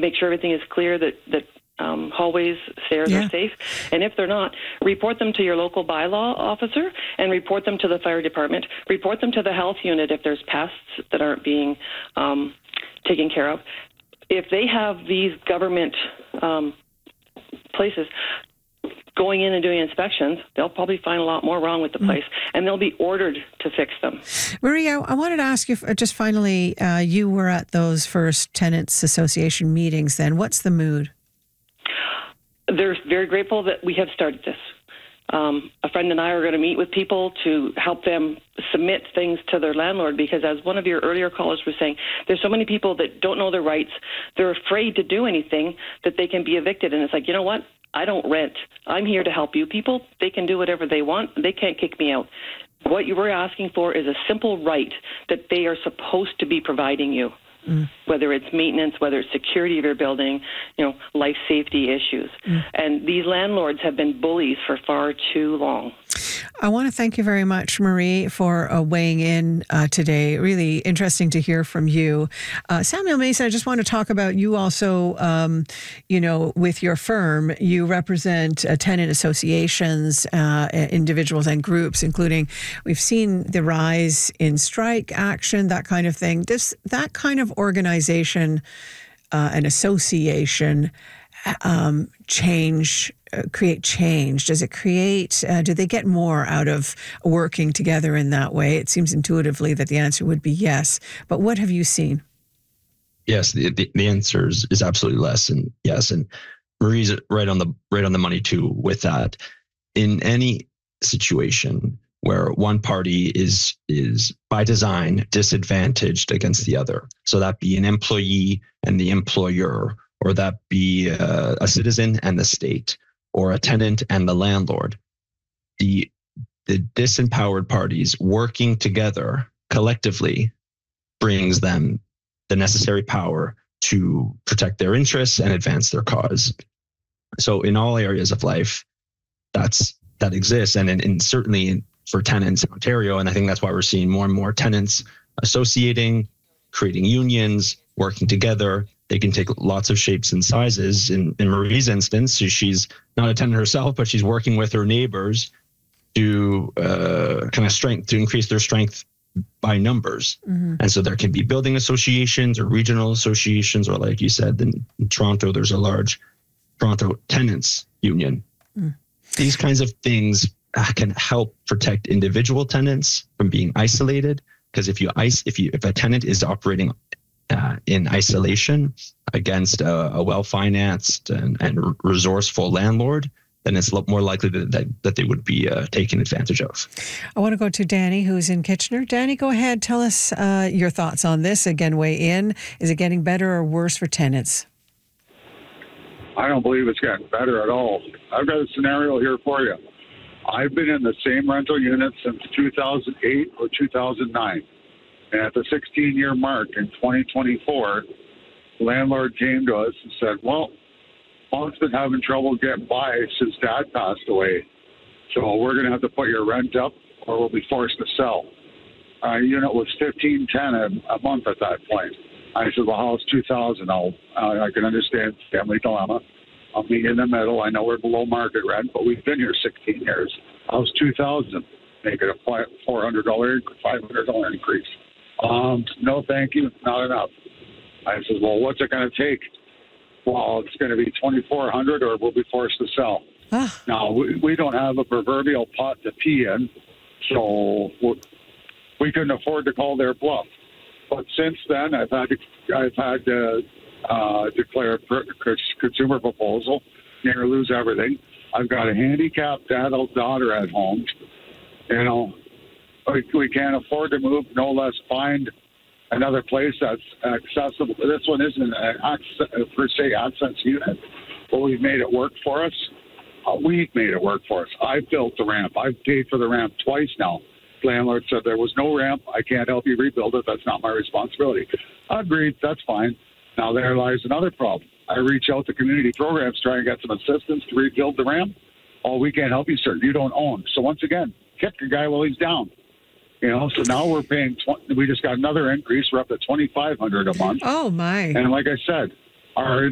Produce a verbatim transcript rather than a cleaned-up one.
make sure everything is clear, that, that um, hallways, stairs yeah. are safe. And if they're not, report them to your local bylaw officer and report them to the fire department. Report them to the health unit if there's pests that aren't being um, taken care of. If they have these government um, places going in and doing inspections, they'll probably find a lot more wrong with the place, mm. and they'll be ordered to fix them. Maria, I wanted to ask you, just finally, uh, you were at those first Tenants Association meetings then. What's the mood? They're very grateful that we have started this. Um, a friend and I are going to meet with people to help them submit things to their landlord, because as one of your earlier callers was saying, there's so many people that don't know their rights. They're afraid to do anything, that they can be evicted. And it's like, you know what? I don't rent. I'm here to help you people. They can do whatever they want. They can't kick me out. What you were asking for is a simple right that they are supposed to be providing you, mm. whether it's maintenance, whether it's security of your building, you know, life safety issues. Mm. And these landlords have been bullies for far too long. I want to thank you very much, Marie, for uh, weighing in uh, today. Really interesting to hear from you. Uh, Samuel Mason, I just want to talk about you also, um, you know, with your firm, you represent uh, tenant associations, uh, individuals and groups, including, we've seen the rise in strike action, that kind of thing. Does that kind of organization, uh, an association, um, change, uh, create change? Does it create, uh, do they get more out of working together in that way? It seems intuitively that the answer would be yes. But what have you seen? Yes, the, the, the answer is, is absolutely less. And yes, and Marie's right on the right on the money too with that. In any situation where one party is is by design disadvantaged against the other, so that be an employee and the employer, or that be a, a citizen and the state, or a tenant and the landlord, the the disempowered parties working together collectively brings them the necessary power to protect their interests and advance their cause. So in all areas of life, that's that exists, and, in, and certainly in, for tenants in Ontario, and I think that's why we're seeing more and more tenants associating, creating unions, working together. They can take lots of shapes and sizes. In, in Marie's instance, she's not a tenant herself, but she's working with her neighbors to uh, kind of strength to increase their strength by numbers. Mm-hmm. And so there can be building associations or regional associations, or like you said, in, in Toronto, there's a large Toronto Tenants Union. Mm. These kinds of things can help protect individual tenants from being isolated. Because if you ice, if you if a tenant is operating uh, in isolation against a, a well-financed and, and resourceful landlord, then it's a lot more likely that, that, that they would be uh, taken advantage of. I want to go to Danny, who's in Kitchener. Danny, go ahead. Tell us uh, your thoughts on this. Again, weigh in. Is it getting better or worse for tenants? I don't believe it's getting better at all. I've got a scenario here for you. I've been in the same rental unit since two thousand eight or two thousand nine. And at the sixteen-year mark in twenty twenty-four, the landlord came to us and said, well, Mom's been having trouble getting by since Dad passed away. So we're going to have to put your rent up or we'll be forced to sell. Our unit was fifteen ten a, a month at that point. I said, well, how's two thousand? I'll, uh, I can understand family dilemma. I'll be in the middle. I know we're below market rent, but we've been here sixteen years. How's two thousand? Make it a four hundred dollars, five hundred dollars increase. Um, no, thank you. Not enough. I said, well, what's it going to take? Well, it's going to be twenty-four hundred dollars or we'll be forced to sell. Ah. Now, we, we don't have a proverbial pot to pee in, so we couldn't afford to call their bluff. But since then, I've had to, I've had to uh, declare a consumer proposal, near lose everything. I've got a handicapped adult daughter at home. You know, we, we can't afford to move, no less find another place that's accessible. This one isn't a, per se access unit, but we've made it work for us. Uh, we've made it work for us. I've built the ramp. I've paid for the ramp twice now. Landlord said there was no ramp. I can't help you rebuild it. That's not my responsibility. I agreed. That's fine. Now there lies another problem. I reach out to community programs trying to get some assistance to rebuild the ramp. Oh, we can't help you, sir. You don't own. So once again, kick the guy while he's down. You know, so now we're paying, twenty, we just got another increase. We're up to twenty-five hundred dollars a month. Oh, my. And like I said, our